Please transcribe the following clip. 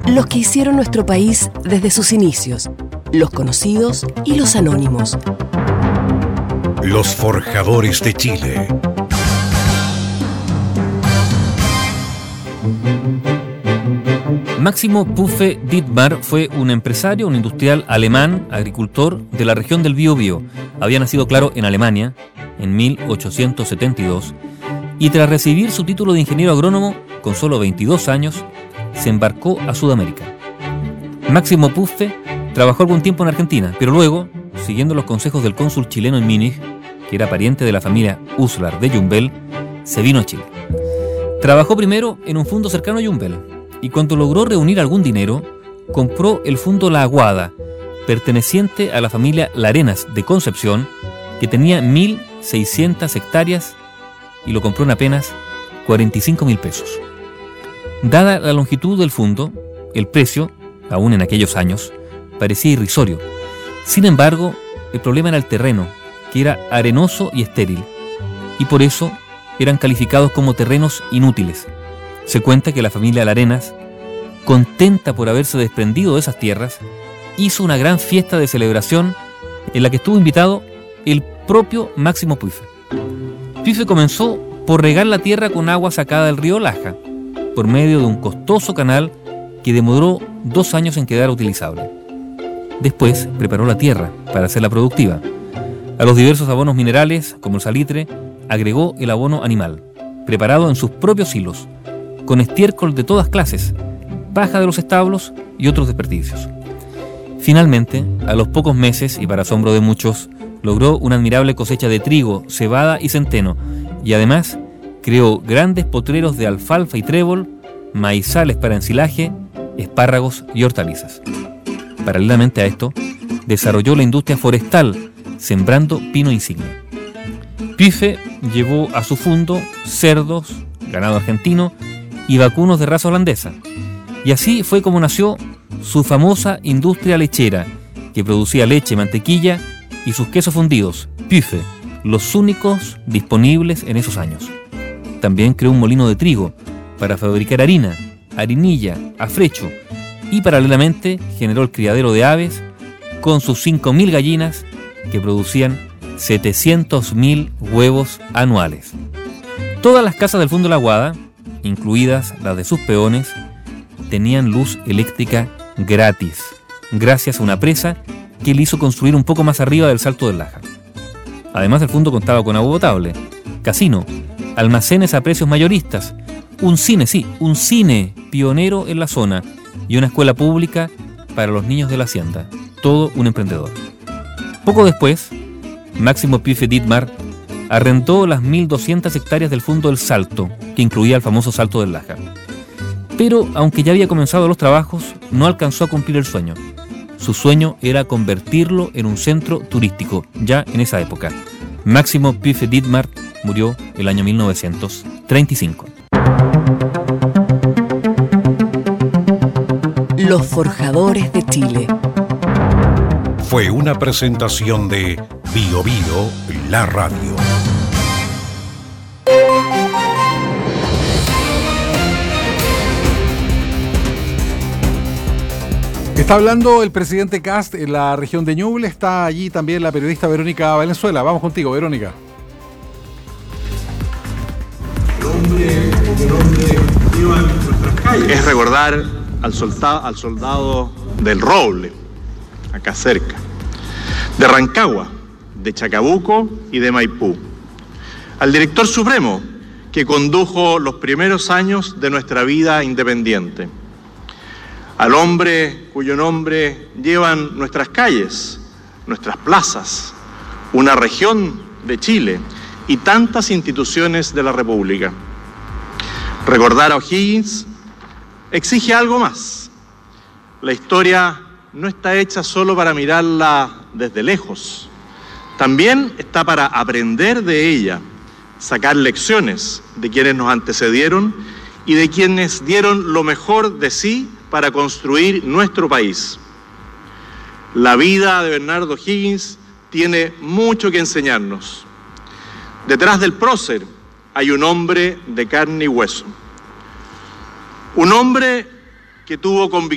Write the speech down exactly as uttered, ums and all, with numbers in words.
Los que hicieron nuestro país desde sus inicios, los conocidos y los anónimos. Los forjadores de Chile. Máximo Puffe Dittmar fue un empresario, un industrial alemán, agricultor de la región del Biobío. Había nacido, claro, en Alemania en mil ochocientos setenta y dos y tras recibir su título de ingeniero agrónomo con solo veintidós años, se embarcó a Sudamérica. Máximo Puffe trabajó algún tiempo en Argentina, pero luego, siguiendo los consejos del cónsul chileno en Múnich, que era pariente de la familia Uslar de Yumbel, se vino a Chile. Trabajó primero en un fondo cercano a Yumbel y cuando logró reunir algún dinero, compró el fondo La Aguada, perteneciente a la familia Larenas de Concepción, que tenía mil seiscientas hectáreas y lo compró en apenas cuarenta y cinco mil pesos. Dada la longitud del fondo, el precio, aún en aquellos años, parecía irrisorio. Sin embargo, el problema era el terreno, que era arenoso y estéril, y por eso eran calificados como terrenos inútiles. Se cuenta que la familia Larenas, contenta por haberse desprendido de esas tierras, hizo una gran fiesta de celebración en la que estuvo invitado el propio Máximo Puffe. Puffe comenzó por regar la tierra con agua sacada del río Laja, por medio de un costoso canal que demoró dos años en quedar utilizable. Después preparó la tierra para hacerla productiva. A los diversos abonos minerales, como el salitre, agregó el abono animal, preparado en sus propios silos, con estiércol de todas clases, paja de los establos y otros desperdicios. Finalmente, a los pocos meses, y para asombro de muchos, logró una admirable cosecha de trigo, cebada y centeno, y además creó grandes potreros de alfalfa y trébol, maizales para ensilaje, espárragos y hortalizas. Paralelamente a esto, desarrolló la industria forestal, sembrando pino insignia. Puffe llevó a su fondo cerdos, ganado argentino y vacunos de raza holandesa. Y así fue como nació su famosa industria lechera, que producía leche, mantequilla y sus quesos fundidos, Puffe, los únicos disponibles en esos años. También creó un molino de trigo para fabricar harina, harinilla, afrecho, y paralelamente generó el criadero de aves con sus cinco mil gallinas que producían setecientos mil huevos anuales. Todas las casas del fondo de la Aguada, incluidas las de sus peones, tenían luz eléctrica gratis, gracias a una presa que le hizo construir un poco más arriba del Salto del Laja. Además, el fondo contaba con agua potable, casino, almacenes a precios mayoristas, un cine, sí, un cine pionero en la zona y una escuela pública para los niños de la hacienda. Todo un emprendedor. Poco después, Máximo Puffe Dittmar arrendó las mil doscientas hectáreas del fondo del Salto, que incluía el famoso Salto del Laja. Pero, aunque ya había comenzado los trabajos, no alcanzó a cumplir el sueño. Su sueño era convertirlo en un centro turístico, ya en esa época. Máximo Puffe Dittmar murió el año mil novecientos treinta y cinco. Los forjadores de Chile. Fue una presentación de Bio Bio, la radio. Está hablando el presidente Kast en la región de Ñuble. Está allí también la periodista Verónica Valenzuela. Vamos contigo, Verónica. Es recordar al soldado, al soldado del Roble, acá cerca, de Rancagua, de Chacabuco y de Maipú, al director supremo que condujo los primeros años de nuestra vida independiente, al hombre cuyo nombre llevan nuestras calles, nuestras plazas, una región de Chile y tantas instituciones de la República. Recordar a O'Higgins exige algo más. La historia no está hecha solo para mirarla desde lejos, también está para aprender de ella, sacar lecciones de quienes nos antecedieron y de quienes dieron lo mejor de sí para construir nuestro país. La vida de Bernardo O'Higgins tiene mucho que enseñarnos. Detrás del prócer hay un hombre de carne y hueso, un hombre que tuvo convicción